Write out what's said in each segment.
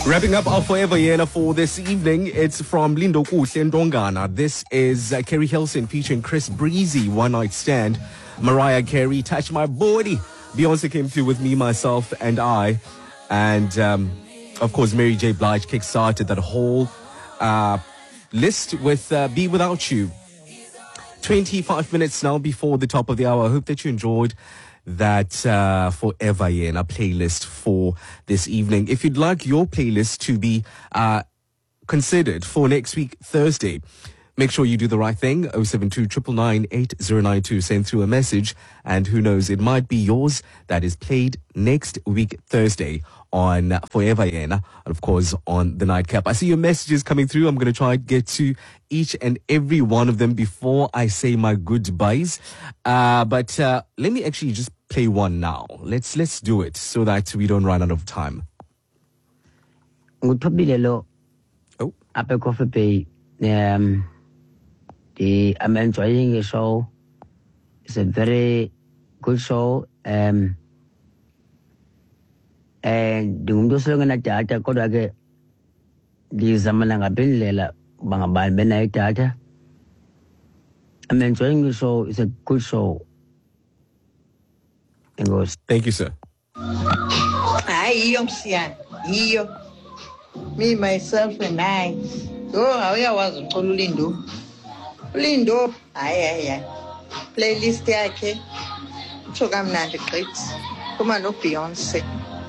Wrapping up our Forever Yena for this evening, it's from Lindo Kuhle Ndongana. This is Kerry Hilson featuring Chris Breezy, One Night Stand. Mariah Carey, Touch My Body. Beyonce came through with Me, Myself and I. And, of course, Mary J. Blige kickstarted that whole list with Be Without You. 25 minutes now before the top of the hour. I hope that you enjoyed that Forever Yena playlist for this evening. If you'd like your playlist to be considered for next week, Thursday, make sure you do the right thing. 072 999 8092. Send through a message, and who knows, it might be yours that is played next week, Thursday, on Forever Yena, and of course on the Nightcap. I see your messages coming through. I'm going to try to get to each and every one of them before I say my goodbyes. But let me actually just play one now. Let's do it so that we don't run out of time. Oh. I'm enjoying the show. It's a very good show. And dungundo solo na tata kodwa ke ngizama ngabindlela bangabani benayo tata. I'm enjoying the show. It's a good show. Thank you, sir. Me, myself, and I. Oh, I was Lindo. Aye. Playlist yakhe. Chokamnandi great. Kuma no Beyonce.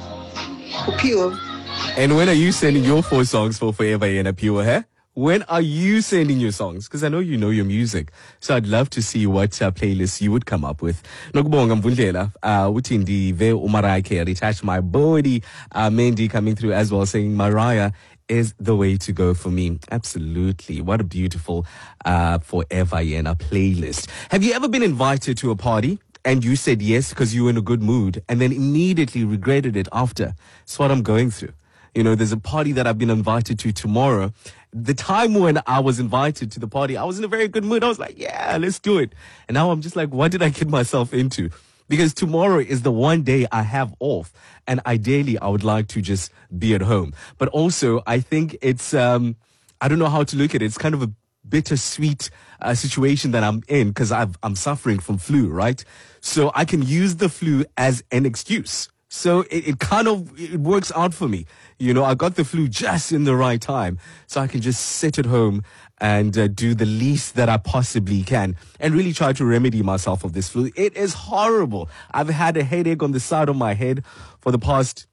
Pure. And when are you sending your 4 songs for Forever Yena, Pure, huh? When are you sending your songs? Because I know you know your music. So I'd love to see what playlist you would come up with. Nokubonga Mvundlela, Utindi Ve Mariah Carey, Touch My Body. Mandy coming through as well, saying Mariah is the way to go for me. Absolutely. What a beautiful Forever Yena playlist. Have you ever been invited to a party and you said yes because you were in a good mood and then immediately regretted it after? That's what I'm going through. You know, there's a party that I've been invited to tomorrow. The time when I was invited to the party, I was in a very good mood. I was like, yeah, let's do it. And now I'm just like, what did I get myself into? Because tomorrow is the one day I have off. And ideally, I would like to just be at home. But also, I think it's, I don't know how to look at it. It's kind of a bittersweet situation that I'm in because I'm suffering from flu, right? So I can use the flu as an excuse. So it works out for me. You know, I got the flu just in the right time. So I can just sit at home and do the least that I possibly can and really try to remedy myself of this flu. It is horrible. I've had a headache on the side of my head for the past,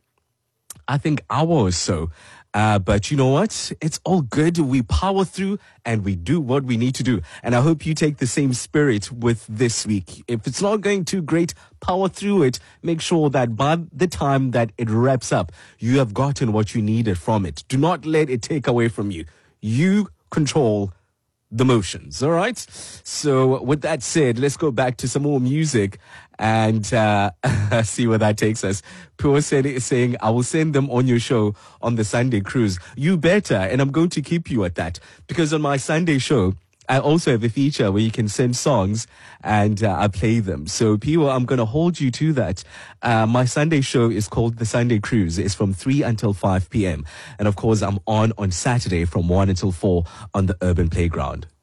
I think, hour or so. But you know what? It's all good. We power through and we do what we need to do. And I hope you take the same spirit with this week. If it's not going too great, power through it. Make sure that by the time that it wraps up, you have gotten what you needed from it. Do not let it take away from you. You control the motions. All right. So with that said, let's go back to some more music and see where that takes us. Pure saying, I will send them on your show on the Sunday cruise. You better. And I'm going to keep you at that because on my Sunday show, I also have a feature where you can send songs and I play them. So, Pio, I'm going to hold you to that. My Sunday show is called The Sunday Cruise. It's from 3 until 5 p.m. And, of course, I'm on Saturday from 1 until 4 on the Urban Playground.